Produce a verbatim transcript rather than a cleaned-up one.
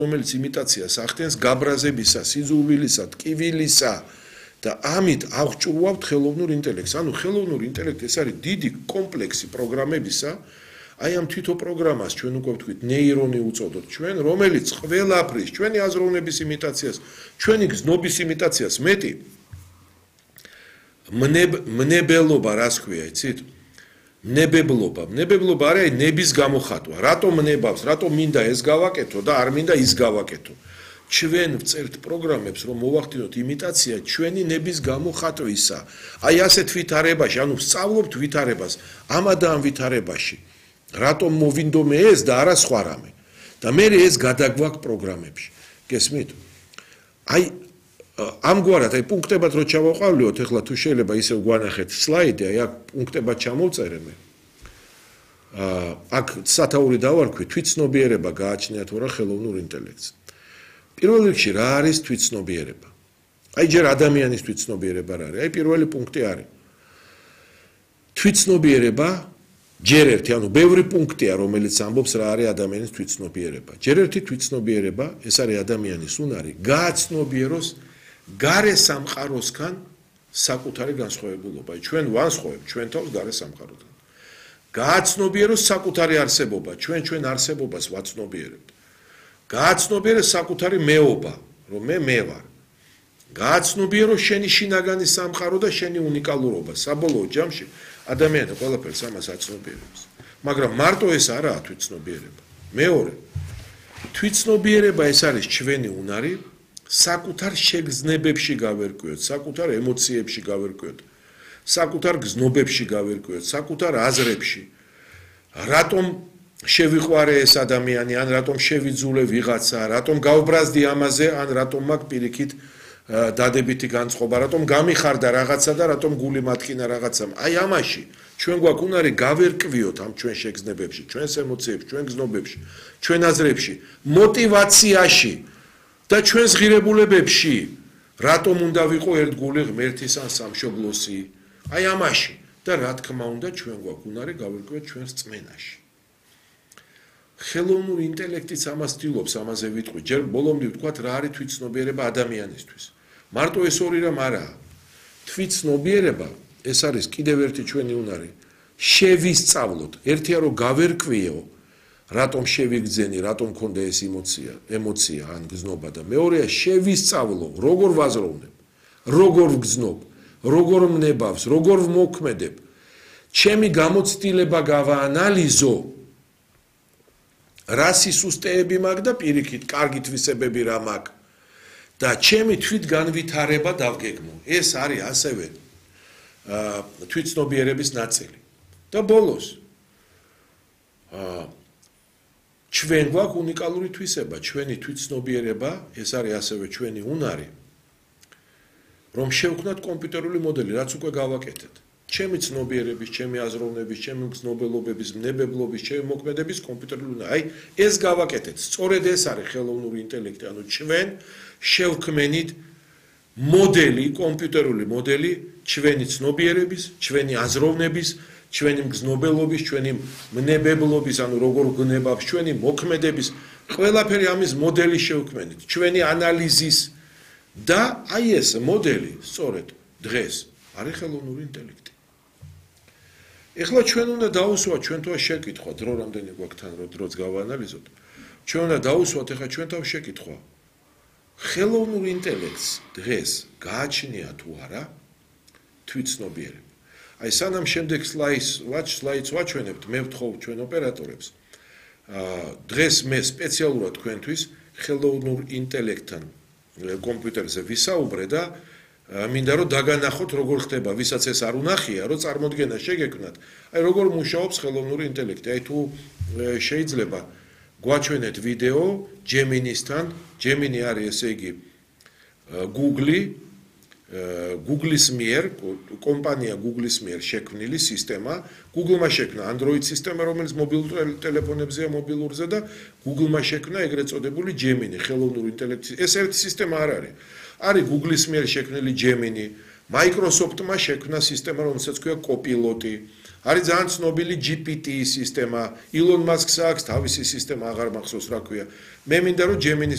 რომელიც იმიტაციას ახდენს გაბრაზებისა, სიძულვილისა, ტკივილისა და ამით აღჭურვავთ ხელოვნურ ინტელექტს. ანუ ხელოვნურ ინტელექტი ეს არის დიდი კომპლექსი პროგრამებისა, აი ამ თვითო პროგრამას ჩვენ უკვე ვთქვით ნეირონი უწოდოთ ჩვენ, რომელიც ყველაფრის, ჩვენი აზროვნების იმიტაციას, ჩვენი გზნობის იმიტაციას მეტი მნებელობა რას ქვია, იცით? ნებებლობა, ნებებლობა არის ნების გამოხატვა. რატომ ნებავს, რატომ მინდა ეს გავაკეთო და არ მინდა ის გავაკეთო. ჩვენ ვწერთ პროგრამებს, რომ მოვახდინოთ იმიტაცია ჩვენი ნების გამოხატვისა. აი ასეთ ვითარებაში, ანუ ვსწავლობთ ვითარებას, ამა და ამ ვითარებაში. რატომ მოვინდომე ეს და არა სხვა რამე. და მე ეს გადაგვაქვს პროგრამებში. გესმით? აი ამგვარად, აი პუნქტებად რო ჩავაყავლიოთ, ეხლა თუ შეიძლება ისევ გვანახეთ სლაიდი, აი აქ პუნქტებად ჩამოვწერე მე. აა აქ სათაური დავარქვი, თვითცნობიერება გააჩნიათ ვარა ხელოვნურ ინტელექტს. პირველ რიგში რა არის თვითცნობიერება? აი ჯერ ადამიანის თვითცნობიერება რა არის? აი პირველი პუნქტი არის. თვითცნობიერება ჯერ ერთი, ანუ ბევრი პუნქტია, რომელიც ამბობს რა არის ადამიანის თვითცნობიერება. ჯერ ერთი თვითცნობიერება, ეს არის ადამიანის უნარი, გააცნობიეროს გარე სამყაროსგან საკუთარი განსხვავებულობა. ჩვენ ვანსხვავებთ ჩვენ თავს გარე სამყაროდან. გააცნობიეროს საკუთარი არსებობა, ჩვენ ჩვენ არსებობას ვაცნობიერებთ. გააცნობიეროს საკუთარი მეობა, რომ მე მე ვარ. გააცნობიეროს შენი შინაგანი სამყარო და შენი უნიკალურობა. საბოლოო ჯამში ადამიანი ყველაფერს ამას აცნობიერებს. მაგრამ მარტო ეს არაა თვითცნობიერება. მეორე, თვითცნობიერება ეს არის ჩვენი უნარი, საკუთარ შეგრძნებებში გავერკვიოთ, საკუთარ ემოციებში გავერკვიოთ, საკუთარ გზნობებში გავერკვიოთ, საკუთარ აზრებში. რატომ შევიყვარე ეს ადამიანი, ან რატომ შევიძულე ვიღაცა, რატომ გავბრაზდი ამაზე, ან რატომ მაქვს პირიქით დადებითი განწყობა, რატომ გამიხარდა რაღაცა და რატომ გული მათქინა რაღაცამ. აი ამაში ჩვენ გვაქვს უნარი გავერკვიოთ ამ ჩვენ შეგრძნებებში, ჩვენს ემოციებში, ჩვენ გზნობებში, ჩვენ აზრებში, მოტივაციაში და ჩვენს ღირებულებებში, რატომ უნდა ვიყო ერთგული ღმერთის ან სამშობლოსი. აი ამაში და რა თქმა უნდა ჩვენ გვაქვს უნარი გავერკვიოთ ჩვენს წმენაში. ხელოვნურ ინტელექტიც ამას ცდილობს, ამაზე ვიტყვი. ჯერ ბოლომდე ვთქვათ რა არის თვითცნობიერება ადამიანისთვის. მარტო ეს ორი რამ არაა. თვითცნობიერება ეს არის კიდევ ერთი ჩვენი უნარი. შევისწავლოთ, ერთია რომ გავერკვიო, რატომ შევიგძენი, რატომ მქონდა ეს ემოცია, ემოცია ან გზნობა და მეორეა შევისწავლო, როგორ ვაზროვნებ, როგორ ვგზნობ, როგორ მნებავს, როგორ ვმოქმედებ. ჩემი გამოცდილება გავაანალიზო. რა სისუსტეები მაქვს და პირიქით კარგი თვისებები რა მაქვს და ჩემი თვითგანვითარება დავგეგმო. ეს არის ასევე აა თვითცნობიერების ნაწილი. და ბოლოს აა ჩვენ გვაქვს უნიკალური თვისება, ჩვენი თვითცნობიერება, ეს არის ასევე ჩვენი უნარი, რომ შევქმნათ კომპიუტერული მოდელი, რაც უკვე გავაკეთეთ. ჩემი ცნობიერების, ჩემი აზროვნების, ჩემი გზნობელობების, მნებებლობის, ჩემი მოქმედების კომპიუტერული უნარი. აი, ეს გავაკეთეთ. სწორედ ეს არის ხელოვნური ინტელექტი, ანუ ჩვენ შევქმნით მოდელი, კომპიუტერული მოდელი ჩვენი ცნობიერების, ჩვენი აზროვნების, ჩვენი გზნობელობის, ჩვენი მნებებლობის, ანუ როგორ გნებავს, ჩვენი მოქმედების, ყველაფერი ამის მოდელი შევქმნით, ჩვენი ანალიზის და აი ეს მოდელი, სწორედ დღეს არის ხელოვნური ინტელექტი. ეხლა ჩვენ უნდა დაუსვათ ჩვენ თავს შეკითხვა, დრო რამდენი გვაქვს თან, რომ დროც გავაანალიზოთ. ჩვენ უნდა დაუსვათ ეხლა ჩვენ თავს შეკითხვა. ხელოვნურ ინტელექტს დღეს გააჩნია თუ არა თვითცნობიერება. აი სანამ შემდეგ სლაიდს ვაჩ სლაიდს ვაჩვენებთ, მე ვთხოვ ჩვენ ოპერატორებს. აა დღეს მე სპეციალურად თქვენთვის ხელოვნურ ინტელექტთან კომპიუტერზე ვისაუბრე და მინდა რომ დაგანახოთ როგორ ხდება, ვისაც ეს არ უნახია, რომ წარმოდგენა შეგექმნათ. აი როგორ მუშაობს ხელოვნური ინტელექტი. აი თუ შეიძლება გვაჩვენეთ ვიდეო Gemini-სთან. Gemini არის ესე იგი Google Google-ის მიერ, კომპანია Google-ის მიერ შექმნილი სისტემა. Google-მა შექმნა Android სისტემა, რომელიც მობილურ ტელეფონებზეა, მობილურზე და Google-მა შექმნა ეგრეთ წოდებული Gemini, ხელოვნური ინტელექტი. ეს ერთი სისტემა არ არის. არის Google-ის მიერ შექმნილი Gemini, Microsoft-მა შექმნა სისტემა, რომელსაც ქვია Copilot-ი. არის ძალიან ცნობილი G P T სისტემა, Elon Musk-ს აქვს თავისი სისტემა, აღარ მახსოვს რა ქვია. მე მინდა რომ Gemini